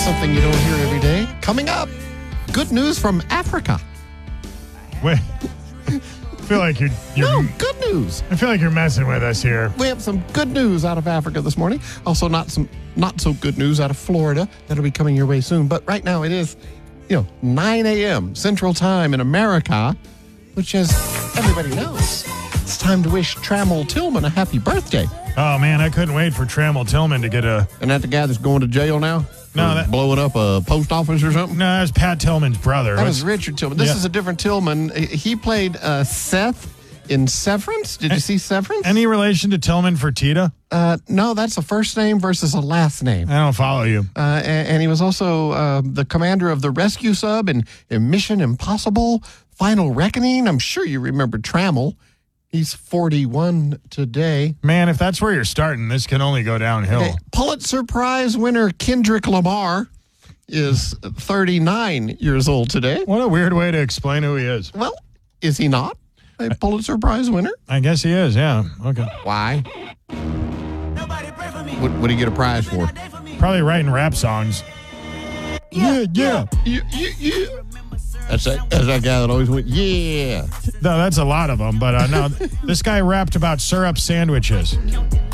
Something you don't hear every day. Coming up, good news from Africa. Wait. I feel like you're No, good news. I feel like you're messing with us here. We have some good news out of Africa this morning. Also, not so good news out of Florida. That'll be coming your way soon. But right now it is, 9 a.m. Central Time in America, which, as everybody knows, it's time to wish Trammell Tillman a happy birthday. Oh, man, I couldn't wait for Trammell Tillman to get a... And that the guy that's going to jail now? No, blowing up a post office or something? No, that's Pat Tillman's brother. That was Richard Tillman. This is a different Tillman. He played Seth in Severance. Did you see Severance? Any relation to Tillman Fertitta? No, that's a first name versus a last name. I don't follow you. And he was also the commander of the rescue sub in Mission Impossible, Final Reckoning. I'm sure you remember Trammell. He's 41 today. Man, if that's where you're starting, this can only go downhill. Okay. Pulitzer Prize winner Kendrick Lamar is 39 years old today. What a weird way to explain who he is. Well, is he not a Pulitzer Prize winner? I guess he is, yeah. Okay. Why? What did he get a prize for? Probably writing rap songs. Yeah. That's that guy that always went, yeah. No, that's a lot of them, but no, this guy rapped about syrup sandwiches.